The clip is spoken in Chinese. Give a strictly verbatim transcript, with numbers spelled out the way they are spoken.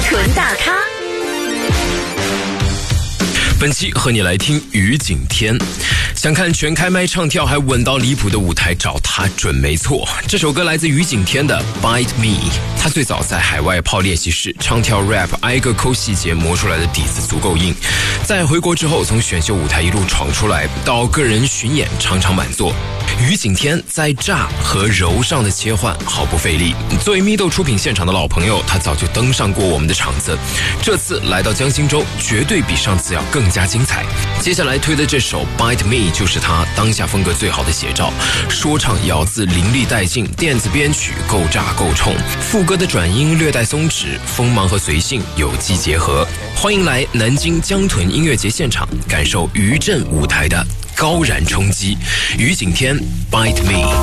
屯大咖。 本期和你来听于景天。想看全开麦唱跳还稳到离谱的舞台，找他准没错。这首歌来自于景天的 Bite Me。他最早在海外泡练习室唱跳 rap， 挨个抠细节磨出来的底子足够硬。在回国之后，从选秀舞台一路闯出来，到个人巡演场场满座。于景天在炸和柔上的切换毫不费力。作为咪豆出品现场的老朋友，他早就登上过我们的场子，这次来到江心洲，绝对比上次要更加精彩。接下来推的这首 Bite Me 就是他当下风格最好的写照，说唱咬字淋漓带劲，电子编曲够炸够冲，副歌的转音略带松弛，锋芒和随性有机结合。欢迎来南京江屯音乐节现场，感受余震舞台的高燃冲击。于景天 Bite Me。